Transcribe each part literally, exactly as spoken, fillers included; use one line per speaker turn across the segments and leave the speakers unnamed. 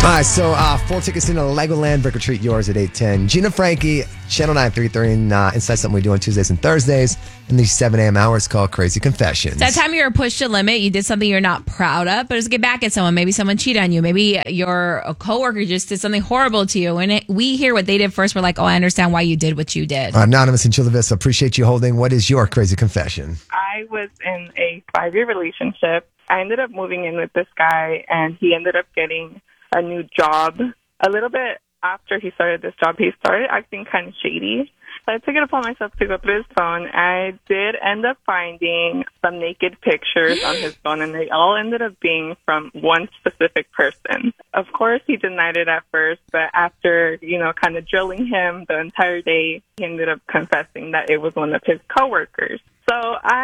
All right, so uh, four tickets into Legoland. Brick or Treat yours at eight ten. Gina Frankie, Channel nine three thirty, and uh, Inside Something we do on Tuesdays and Thursdays in the seven a.m. hour. It's called Crazy Confessions.
That time you were pushed to limit, you did something you're not proud of, but just get back at someone. Maybe someone cheated on you. Maybe your a coworker just did something horrible to you. And it, we hear what they did first. We're like, oh, I understand why you did what you did.
Anonymous in Chula Vista, appreciate you holding. What is your crazy confession?
I was in a five-year relationship. I ended up moving in with this guy, and he ended up getting a new job. A little bit after he started this job, he started acting kind of shady. So I took it upon myself to go through his phone. I did end up finding some naked pictures on his phone, and they all ended up being from one specific person. Of course, he denied it at first, but after, you know, kind of drilling him the entire day, he ended up confessing that it was one of his coworkers. So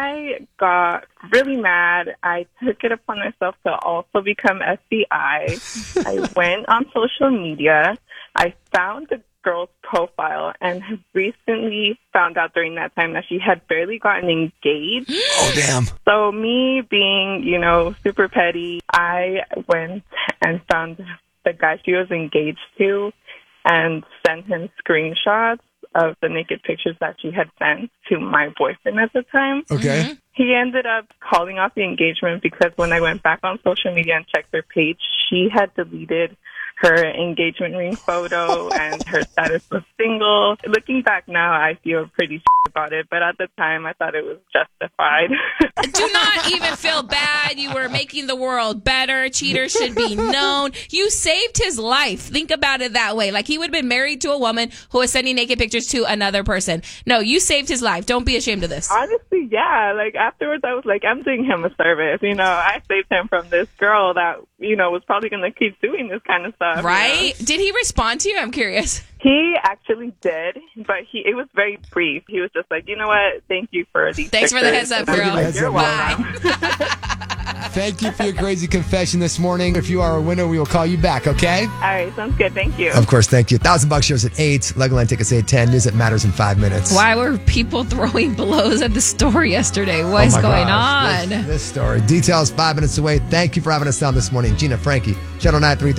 I got really mad. I took it upon myself to also become F B I. I went on social media. I found the girl's profile and have recently found out during that time that she had barely gotten engaged.
Oh, damn.
So me being, you know, super petty, I went and found the guy she was engaged to and sent him screenshots of the naked pictures that she had sent to my boyfriend at the time.
Okay.
Mm-hmm.
He ended up calling off the engagement because when I went back on social media and checked her page, she had deleted her engagement ring photo and her status was single. Looking back now, I feel pretty about it, but at the time, I thought it was justified.
Do not even feel bad. You were making the world better. Cheaters should be known. You saved his life. Think about it that way. Like, he would have been married to a woman who was sending naked pictures to another person. No, you saved his life. Don't be ashamed of this.
Honestly, yeah. Like, afterwards, I was like, I'm doing him a service. You know, I saved him from this girl that, you know, was probably going to keep doing this kind of stuff.
Right?
You know?
Did he respond to you? I'm curious.
He actually did, but he it was very brief. He was just like, you know what? Thank you for these
Thanks for the heads up, girl.
Like, You're welcome.
Thank you for your crazy confession this morning. If you are a winner, we will call you back, okay?
All right, sounds good. Thank you.
Of course, thank you. Thousand bucks yours at eight. Legoland tickets eight ten. News that matters in five minutes.
Why were people throwing blows at the store yesterday? What
Oh
is
my
going
gosh.
on?
This, this story. Details five minutes away. Thank you for having us down this morning. Gina Frankie, Channel nine three thirty.